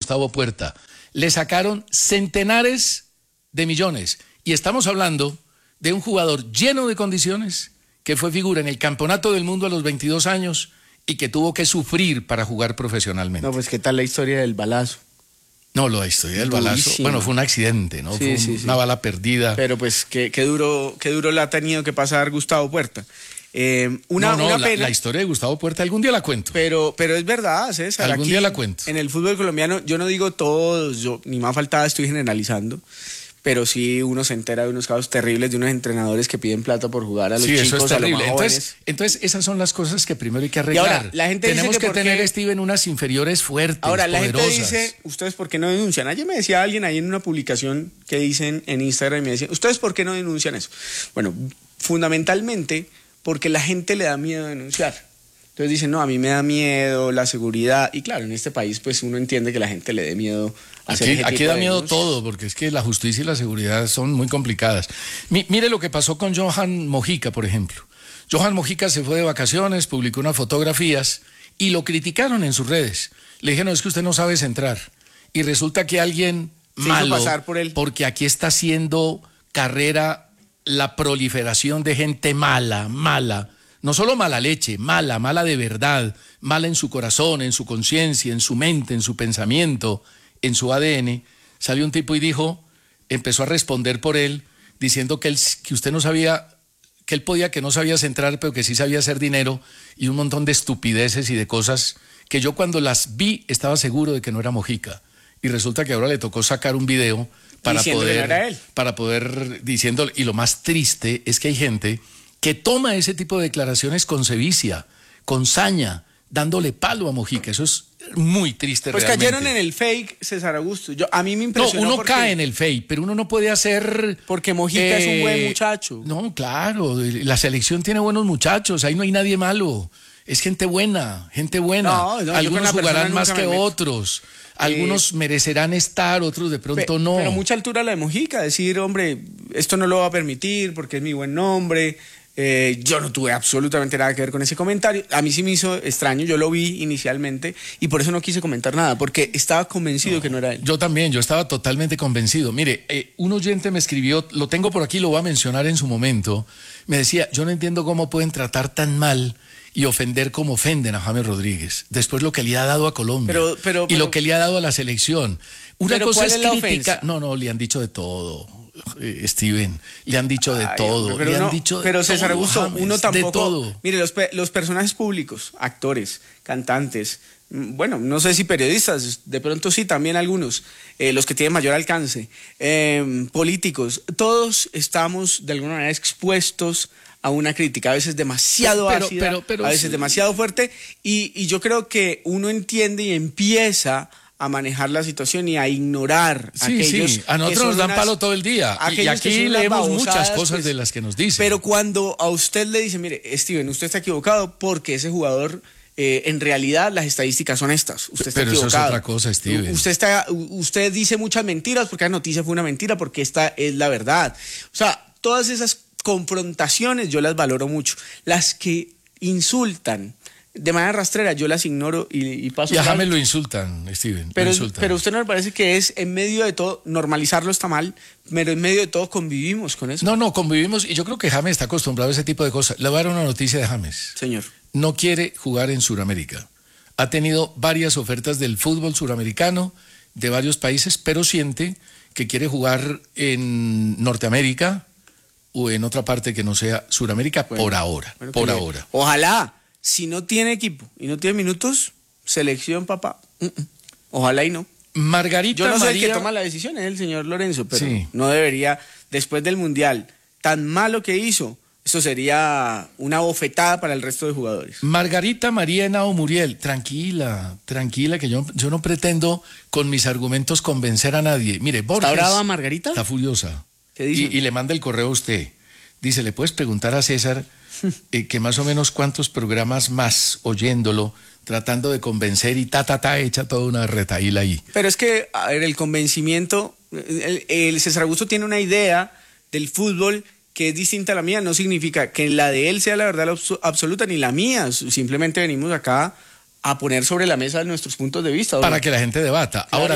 Gustavo Puerta. Le sacaron centenares de millones. Y estamos hablando de un jugador lleno de condiciones, que fue figura en el Campeonato del Mundo a los 22 años y que tuvo que sufrir para jugar profesionalmente. No, pues ¿qué tal la historia del balazo? No, la historia del balazo, bueno, fue un accidente, ¿no? Sí, fue una bala perdida. Pero pues qué duro la ha tenido que pasar Gustavo Puerta. Una pena. La historia de Gustavo Puerta algún día la cuento. Pero es verdad, César. Algún día la cuento. En el fútbol colombiano, yo no digo todos, yo ni más faltaba estoy generalizando, pero sí uno se entera de unos casos terribles de unos entrenadores que piden plata por jugar a los chicos, eso es terrible. a los más jóvenes. Entonces esas son las cosas que primero hay que arreglar. Y ahora, la gente tenemos dice que tener, Steven, unas inferiores fuertes, ahora, la poderosas. gente dice, ¿ustedes por qué no denuncian? Ayer me decía alguien ahí en una publicación que dicen en Instagram y me decía, ¿ustedes por qué no denuncian eso? Bueno, fundamentalmente porque la gente le da miedo denunciar. Entonces dicen, no, a mí me da miedo la seguridad. Y claro, en este país pues uno entiende que la gente le dé miedo hacer ese Aquí tipo da de miedo denuncias. todo, porque es que la justicia y la seguridad son muy complicadas. Mire lo que pasó con Johan Mojica, por ejemplo. Johan Mojica se fue de vacaciones, publicó unas fotografías y lo criticaron en sus redes. Le dijeron, es que usted no sabe centrar. Y resulta que alguien malo, pasar por él. porque aquí está haciendo carrera la proliferación de gente mala. No solo mala leche, mala de verdad, mala en su corazón, en su conciencia, en su mente, en su pensamiento, en su ADN. Salió un tipo y dijo, empezó a responder por él, diciendo que usted no sabía, que él podía, que no sabía centrar, pero que sí sabía hacer dinero, y un montón de estupideces y de cosas que yo cuando las vi estaba seguro de que no era Mojica. Y resulta que ahora le tocó sacar un video para poder diciéndole, y lo más triste es que hay gente que toma ese tipo de declaraciones con sevicia, con saña, dándole palo a Mojica. Eso es muy triste pues realmente. Cayeron en el fake, César Augusto. A mí me impresionó. No, uno cae en el fake, pero uno no puede hacer... Porque Mojica es un buen muchacho. No, claro, la selección tiene buenos muchachos, ahí no hay nadie malo. Es gente buena. No, algunos jugarán más que otros. Algunos merecerán estar, otros de pronto no. Pero mucha altura la de Mojica, decir, hombre, esto no lo va a permitir porque es mi buen nombre. Yo no tuve absolutamente nada que ver con ese comentario. A mí sí me hizo extraño, yo lo vi inicialmente y por eso no quise comentar nada, porque estaba convencido que no era él. Yo también, yo estaba totalmente convencido. Mire, un oyente me escribió, lo tengo por aquí, lo voy a mencionar en su momento, me decía, yo no entiendo cómo pueden tratar tan mal y ofender como ofenden a James Rodríguez, después lo que le ha dado a Colombia y lo que le ha dado a la selección. Una cosa es crítica, no, le han dicho de todo. Steven, le han dicho de todo. Pero César Augusto, uno tampoco. De todo. Mire, los personajes públicos, actores, cantantes, bueno, no sé si periodistas, de pronto sí, también algunos, los que tienen mayor alcance, políticos, todos estamos de alguna manera expuestos a una crítica, a veces demasiado ácida, a veces demasiado fuerte, y yo creo que uno entiende y empieza a manejar la situación y a ignorar aquellos. Sí, a nosotros nos dan palo todo el día. Y aquí leemos muchas cosas de las que nos dicen. Pero cuando a usted le dicen, mire, Steven, usted está equivocado porque ese jugador, en realidad las estadísticas son estas. Usted está equivocado. Eso es otra cosa, Steven. Usted dice muchas mentiras porque la noticia fue una mentira, porque esta es la verdad. O sea, todas esas confrontaciones yo las valoro mucho. Las que insultan de manera rastrera, yo las ignoro y paso. Y a James lo insultan, Steven. Pero usted no me parece que es en medio de todo, normalizarlo está mal, pero en medio de todo convivimos con eso. No, convivimos y yo creo que James está acostumbrado a ese tipo de cosas. Le voy a dar una noticia de James. Señor. No quiere jugar en Sudamérica. Ha tenido varias ofertas del fútbol suramericano de varios países, pero siente que quiere jugar en Norteamérica o en otra parte que no sea Sudamérica por ahora. Ojalá. Si no tiene equipo y no tiene minutos, selección, papá. Ojalá y no. Margarita María... Yo no soy el que toma la decisión, es el señor Lorenzo, pero sí. No debería, después del Mundial, tan malo que hizo, eso sería una bofetada para el resto de jugadores. Margarita María Henao Muriel, tranquila, que yo no pretendo con mis argumentos convencer a nadie. Mire, Borges... ¿Está brava Margarita? Está furiosa. ¿Qué dice? Y le manda el correo a usted. Dice, ¿le puedes preguntar a César que más o menos cuántos programas más oyéndolo, tratando de convencer y echa toda una retaíla ahí? Pero es que, a ver, el convencimiento, el César Augusto tiene una idea del fútbol que es distinta a la mía, no significa que la de él sea la verdad absoluta ni la mía, simplemente venimos acá a poner sobre la mesa nuestros puntos de vista. Para que la gente debata. Ahora